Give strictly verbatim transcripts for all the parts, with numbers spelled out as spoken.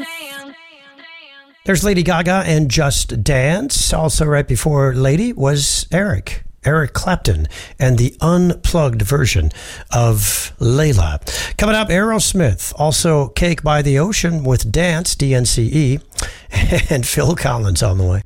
There's Lady Gaga and Just Dance. Also right before Lady was Eric. Eric Clapton and the unplugged version of Layla. Coming up, Aerosmith. Also Cake by the Ocean with Dance, D N C E. And Phil Collins on the way.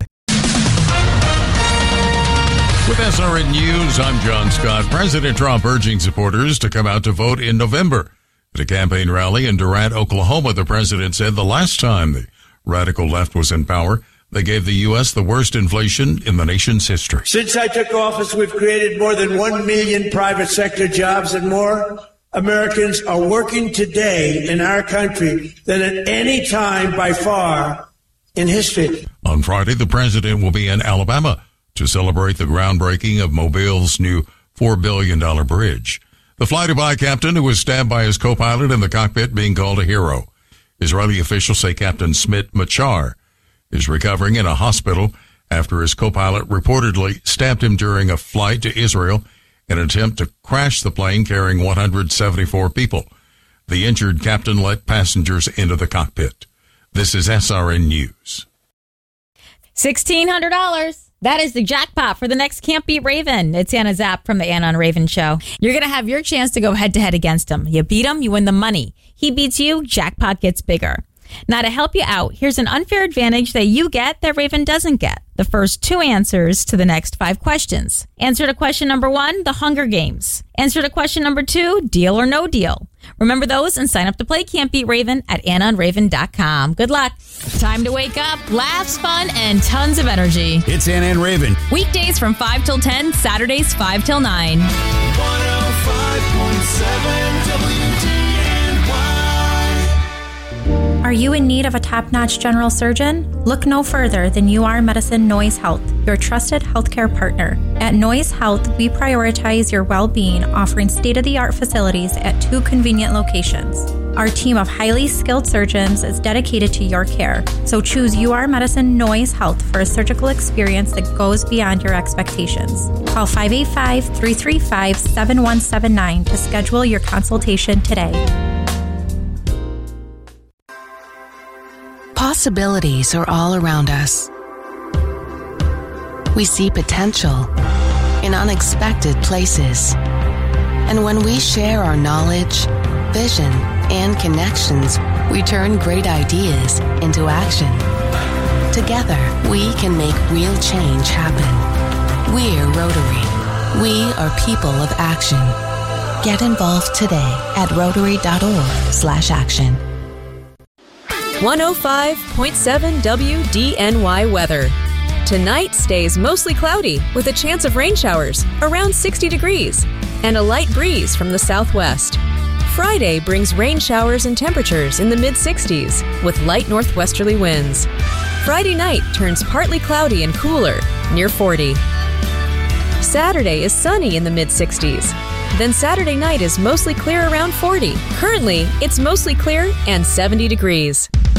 With S R N News, I'm John Scott. President Trump urging supporters to come out to vote in November. At a campaign rally in Durant, Oklahoma, the president said the last time the radical left was in power, they gave the U S the worst inflation in the nation's history. Since I took office, we've created more than one million private sector jobs, and more Americans are working today in our country than at any time by far in history. On Friday, the president will be in Alabama to celebrate the groundbreaking of Mobile's new four billion dollars bridge. The fly-to-by captain who was stabbed by his co-pilot in the cockpit being called a hero. Israeli officials say Captain Smit Machar is recovering in a hospital after his co-pilot reportedly stabbed him during a flight to Israel in an attempt to crash the plane carrying one hundred seventy-four people. The injured captain let passengers into the cockpit. This is S R N News. sixteen hundred dollars. That is the jackpot for the next Can't Beat Raven. It's Anna Zapp from the Anna and Raven Show. You're going to have your chance to go head-to-head against him. You beat him, you win the money. He beats you, jackpot gets bigger. Now, to help you out, here's an unfair advantage that you get that Raven doesn't get. The first two answers to the next five questions. Answer to question number one, The Hunger Games. Answer to question number two, Deal or No Deal. Remember those and sign up to play Can't Beat Raven at anna and raven dot com. Good luck. Time to wake up, laughs, fun, and tons of energy. It's Anna and Raven. Weekdays from five till ten, Saturdays five till nine. one oh five point seven W T N Y. Are you in need of a top-notch general surgeon? Look no further than U R Medicine Noise Health, your trusted healthcare partner. At Noise Health, we prioritize your well-being, offering state-of-the-art facilities at two convenient locations. Our team of highly skilled surgeons is dedicated to your care, so choose U R Medicine Noise Health for a surgical experience that goes beyond your expectations. Call five eight five, three three five, seven one seven nine to schedule your consultation today. Possibilities are all around us. We see potential in unexpected places. And when we share our knowledge, vision, and connections, we turn great ideas into action. Together, we can make real change happen. We're Rotary. We are people of action. Get involved today at rotary.org slash action. one oh five point seven W D N Y weather. Tonight stays mostly cloudy with a chance of rain showers around sixty degrees and a light breeze from the southwest. Friday brings rain showers and temperatures in the mid-sixties with light northwesterly winds. Friday night turns partly cloudy and cooler, near forty. Saturday is sunny in the mid-sixties. Then Saturday night is mostly clear around forty. Currently, it's mostly clear and seventy degrees.